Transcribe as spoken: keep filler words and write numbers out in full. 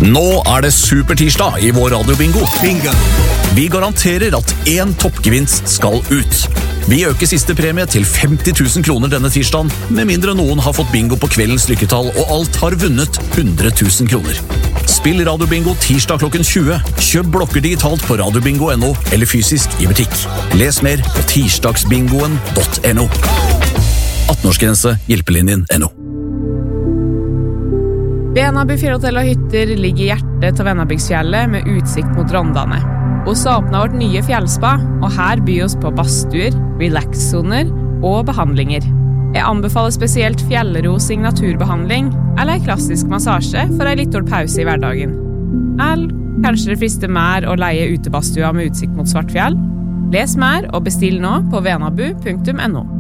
Nå er det supertirsdag i vår radiobingo. Bingo. Vi garanterer at én toppgevinst skal ut. Vi øker siste premie til femti tusen kroner denne tirsdagen, med mindre noen har fått bingo på kveldens lykketall og alt har vunnet hundre tusen kroner. Spill radiobingo tirsdag klokken tjue. Kjøp blokker digitalt på radiobingo punktum no eller fysisk i butikk. Les mer på tirsdagsbingoen punktum no. atten-årsgrense, hjelpelinjen punktum no. Venaby fjellhotell og hytter ligger i hjertet til Venabygdsfjellet med utsikt mot Rondane. Oss åpnet vårt nye fjellspa, og her byr oss på badstuer, relax-zoner og behandlinger. Jeg anbefaler spesielt fjellro signaturbehandling eller en klassisk massasje for en litt pause i hverdagen. Eller kanskje det frister mer å leie utebastua med utsikt mot Svartfjell? Les mer og bestill nå på venaby punktum no.